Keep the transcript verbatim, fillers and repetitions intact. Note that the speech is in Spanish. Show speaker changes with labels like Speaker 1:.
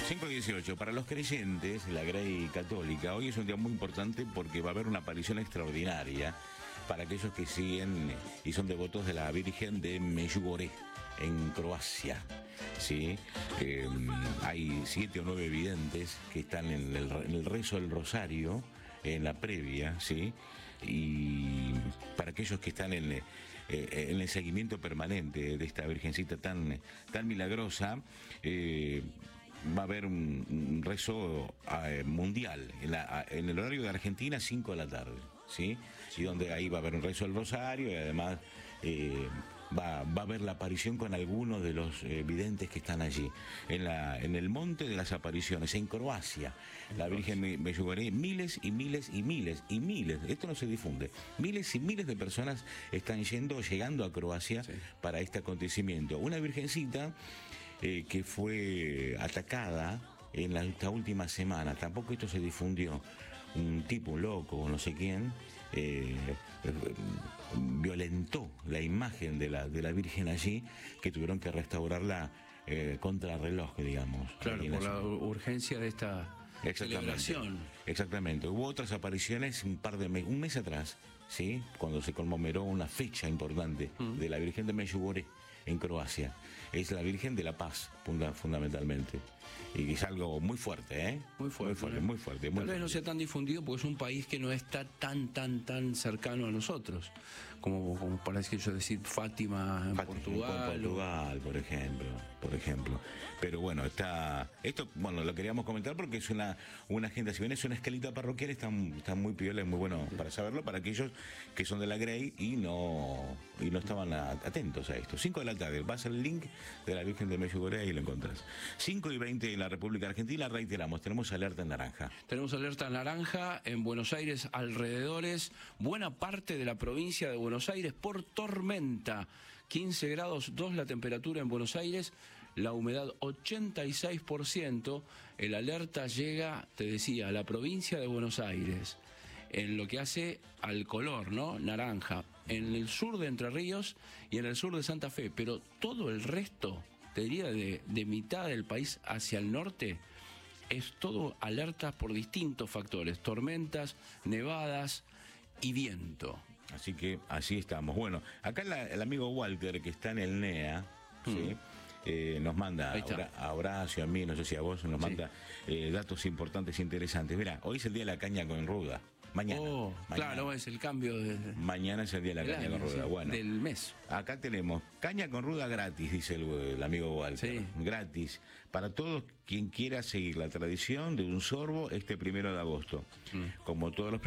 Speaker 1: cinco dieciocho, para los creyentes, la Grey católica, hoy es un día muy importante porque va a haber una aparición extraordinaria para aquellos que siguen y son devotos de la Virgen de Medjugorje, en Croacia. ¿Sí? Eh, hay siete o nueve videntes que están en el, en el rezo del rosario, en la previa, ¿sí? Y para aquellos que están en, eh, en el seguimiento permanente de esta Virgencita tan, tan milagrosa, eh, va a haber un, un rezo eh, mundial en, la, en el horario de Argentina, cinco de la tarde, ¿sí? Y donde ahí va a haber un rezo del rosario y además eh, va, va a haber la aparición con algunos de los eh, videntes que están allí, en, la, en el Monte de las Apariciones, en Croacia, la Virgen Medjugorje. Miles y miles y miles y miles, esto no se difunde, miles y miles de personas están yendo, llegando a Croacia, sí, para este acontecimiento. Una virgencita eh, que fue atacada en la, esta última semana, tampoco esto se difundió, un tipo, un loco, no sé quién, Eh, eh, violentó la imagen de la, de la Virgen allí, que tuvieron que restaurarla eh, contra reloj, digamos.
Speaker 2: Claro, por la urgencia de esta celebración.
Speaker 1: Exactamente. Hubo otras apariciones un par de meses, un mes atrás, ¿sí? Cuando se conmemoró una fecha importante mm. de la Virgen de Medjugorje en Croacia. Es la Virgen de la Paz, fundamentalmente. Y es algo muy fuerte, ¿eh?
Speaker 2: Muy fuerte.
Speaker 1: Muy fuerte, muy fuerte. Muy
Speaker 2: Tal vez
Speaker 1: fuerte.
Speaker 2: no sea tan difundido porque es un país que no está tan, tan, tan cercano a nosotros. Como, como para yo decir Fátima en
Speaker 1: Fátima,
Speaker 2: Portugal.
Speaker 1: En Portugal, o... por ejemplo. Por ejemplo. Pero bueno, está. Esto, bueno, lo queríamos comentar porque es una, una agenda. Si bien es una escalita parroquial, está, está muy piola, es muy bueno para saberlo, para aquellos que son de la Grey y no, y no estaban atentos a esto. cinco de la tarde, vas al link de la Virgen de Medjugorje y lo encontrás. cinco y veinte en la República Argentina, reiteramos, tenemos alerta en naranja.
Speaker 2: Tenemos alerta naranja en Buenos Aires, alrededores, buena parte de la provincia de Buenos Aires por tormenta. quince grados dos la temperatura en Buenos Aires, la humedad ochenta y seis por ciento. El alerta llega, te decía, a la provincia de Buenos Aires, en lo que hace al color, ¿no? Naranja, en el sur de Entre Ríos y en el sur de Santa Fe, pero todo el resto, te diría de, de mitad del país hacia el norte, es todo alerta por distintos factores, tormentas, nevadas y viento.
Speaker 1: Así que así estamos. Bueno, acá la, el amigo Walter, que está en el N E A, mm. ¿sí? Eh, nos manda a Horacio, a mí, no sé si a vos, nos manda sí. eh, datos importantes e interesantes. Mira, hoy es el día de la caña con ruda. Mañana,
Speaker 2: oh,
Speaker 1: mañana.
Speaker 2: Claro, es el cambio de...
Speaker 1: Mañana es el día de la caña año, con ruda.
Speaker 2: Sí,
Speaker 1: bueno,
Speaker 2: del mes.
Speaker 1: Acá tenemos caña con ruda gratis, dice el, el amigo Walter. Sí. Gratis. Para todos quien quiera seguir la tradición de un sorbo este primero de agosto. Mm. Como todos los